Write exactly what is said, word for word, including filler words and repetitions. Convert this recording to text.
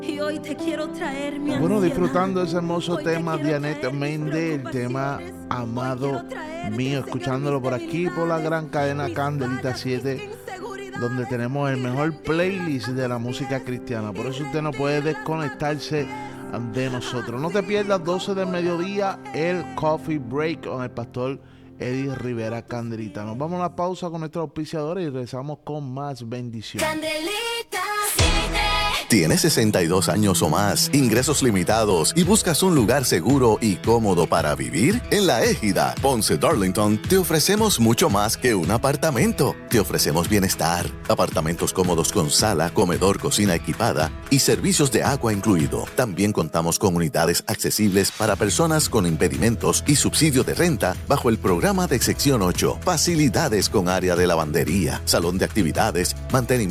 Y hoy te quiero traer mi Bueno, ansiedad. disfrutando ese hermoso Hoy te tema de quiero Annette traer mis Méndez, el tema preocupaciones. Amado Hoy quiero traerte, Mío, Señor, escuchándolo por mis aquí por la gran cadena mis Candelita fallas, mis siete, inseguridades, donde tenemos el y mejor rendirlas playlist a de la tus música pies, cristiana. Por y eso usted no puede rendirlas a tus desconectarse pies. de nosotros. No te pierdas doce del mediodía, el Coffee Break con el pastor Eddie Rivera Candelita. Nos vamos a la pausa con nuestros auspiciadores y regresamos con más bendición. Candelita siete. ¿Tienes sesenta y dos años o más, ingresos limitados y buscas un lugar seguro y cómodo para vivir? En La Égida, Ponce Darlington, te ofrecemos mucho más que un apartamento. Te ofrecemos bienestar, apartamentos cómodos con sala, comedor, cocina equipada y servicios de agua incluido. También contamos con unidades accesibles para personas con impedimentos y subsidio de renta bajo el programa de sección ocho. Facilidades con área de lavandería, salón de actividades, mantenimiento